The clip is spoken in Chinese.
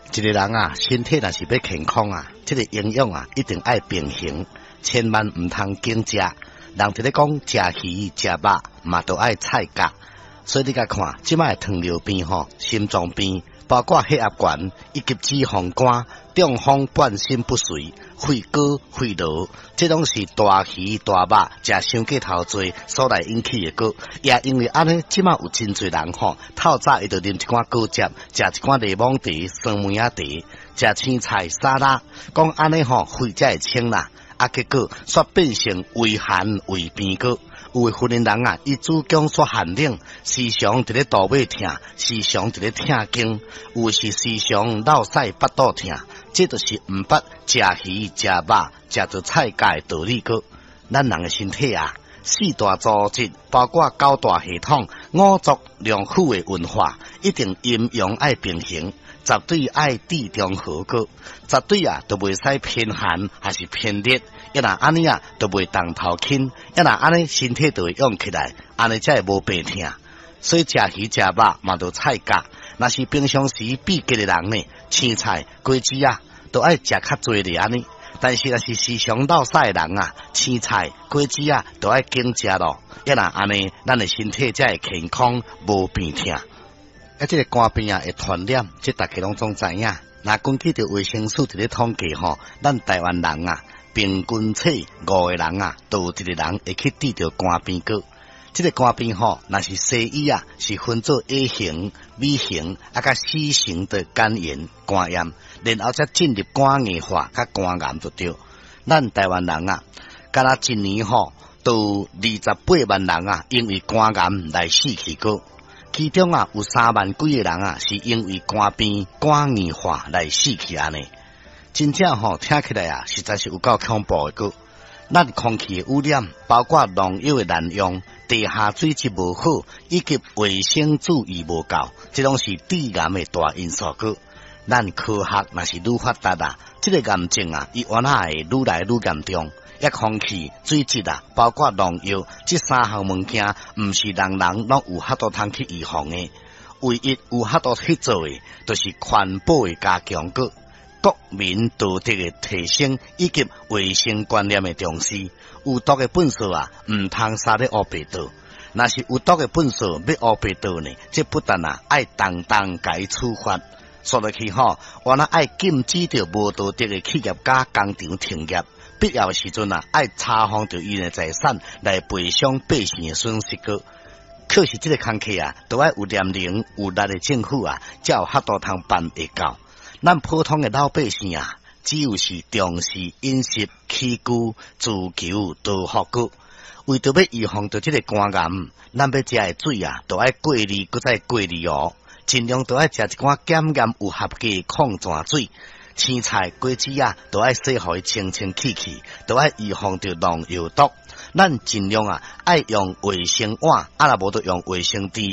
一个人啊，身体若是要健康啊，这个营养啊，一定爱平衡，千万唔通惊食。人伫咧讲食鱼食肉，嘛都爱菜甲。所以你甲看，即摆糖尿病心脏病，包括血压高以及脂肪肝、中风、半身不遂、肺高、肺痨，这拢是大鱼大肉食伤过头多所来引起的果。也因为安尼，即摆有真侪人透早伊就啉一罐果汁，食一罐柠檬茶、酸梅仔茶，食青菜沙拉，讲安尼肺才会清啦。结果煞变成胃寒胃病果。有的训练人啊，伊子宫煞寒冷，时常伫咧肚尾痛，时常伫咧痛经，有是时常落屎腹肚痛，这就是毋捌食鱼食肉食着菜价的道理个。咱人的身体啊，四大组织包括九大系统、五脏六腑的运化，一定阴阳爱平衡。绝对爱地中和个，绝对啊都袂使偏寒还是偏热，要若安尼啊都袂动头轻，要若安尼身体就会用起来，安尼才会无病痛。所以食鱼食肉嘛都菜甲，若是平常时闭结的人呢，青菜、果子啊都爱食较侪咧安尼。但是若是时常落屎的人啊，青菜、果子啊都爱经食咯，要若安尼，咱的身体才会健康无病痛。这个肝病啊会传染，这大家拢总知影。那根据着卫生署伫咧统计咱台湾人啊，平均测5个人啊，都有一个人会去得着肝病个。这个肝病若是西医啊，是分做 A 型、B 型甲 C 型的肝炎、肝炎，然后才进入肝硬化甲肝癌就对。咱台湾人啊，敢若一年都28万人啊，因为肝癌来死去个。其中啊，有3万几个人啊，是因为肝病、肝硬化来死去安尼。真正听起来啊，实在是有够恐怖的个。咱空气的污染，包括农药的滥用、地下水质无好，以及卫生注意无够，这拢是致癌的大因素个。咱科学若是愈发达啊，这个癌症啊，伊原来会愈来愈严重。空气、水质啊，包括农药，这3项物件，毋是人人拢有法度通去预防的。唯一有法度去做的，就是环保的加强个，国民道德的提升，以及卫生观念的重视。有毒的粪扫啊，毋通撒咧乌白道。若是有毒的粪扫要乌白道呢，这不但啊爱当甲伊处罚，说落去原来爱禁止着无道德的企业家工厂停业。必要时阵啊，爱查封着伊的财产来赔偿百姓的损失个。可是这个工课啊，都爱有廉能有力的政府啊，才有法度通办会到。咱普通的老百姓啊，只有是重视饮食起居，自求多福个。为着要预防着这个肝癌，咱要食的水啊，都爱过滤，搁再过滤哦。尽量都爱食一罐减盐有合格的矿泉水。青菜、果子啊，都爱洗互伊清清气气，都爱预防着农药毒。咱尽量啊，爱用卫生碗，若无就用卫生纸。